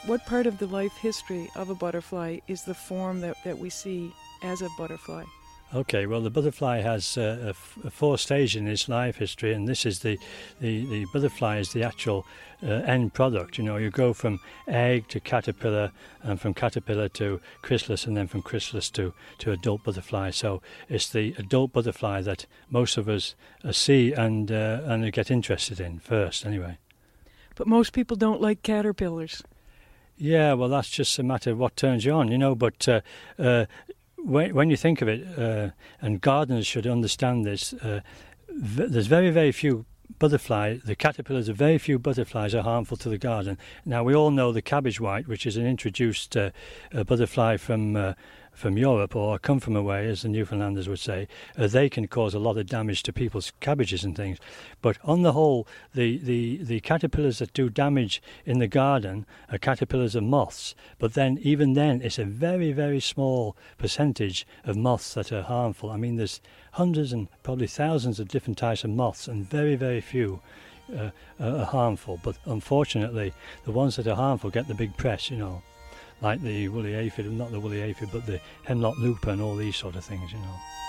what part of the life history of a butterfly is the form that we see as a butterfly? Okay, well, the butterfly has a four stage in its life history, and this is the butterfly is the actual end product. You know, you go from egg to caterpillar, and from caterpillar to chrysalis, and then from chrysalis to adult butterfly. So it's the adult butterfly that most of us see and get interested in first, anyway. But most people don't like caterpillars. Yeah, well, that's just a matter of what turns you on, you know, but when you think of it, and gardeners should understand this, there's very, very few the caterpillars of very few butterflies are harmful to the garden. Now, we all know the cabbage white, which is an introduced butterfly from Europe, or come from away, as the Newfoundlanders would say. They can cause a lot of damage to people's cabbages and things. But on the whole, the caterpillars that do damage in the garden are caterpillars of moths. But then, even then, it's a very, very small percentage of moths that are harmful. I mean, there's hundreds and probably thousands of different types of moths, and very, very few are harmful. But unfortunately, the ones that are harmful get the big press, you know. Like the woolly aphid, not the woolly aphid, but the hemlock looper and all these sort of things, you know.